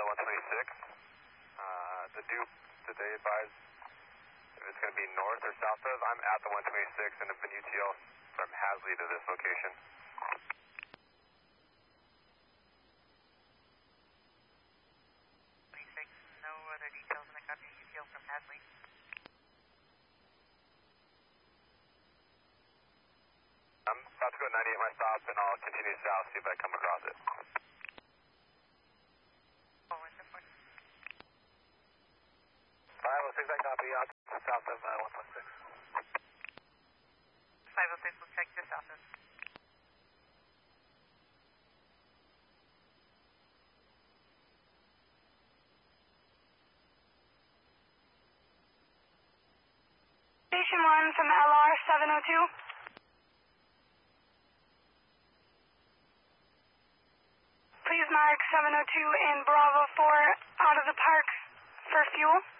126. The Duke, did they advise if it's going to be north or south of? I'm at the 126 and have been UTL from Hasley to this location. 26, no other details in the copy. UTL from Hasley. I'm about to go 98 my stop and I'll continue south, see if I come across it. Oh, what's the point? 506, I copy, out south of 126. 506 will check just south of. Station 1 from LR 702. Please mark 702 in Bravo 4 out of the park for fuel.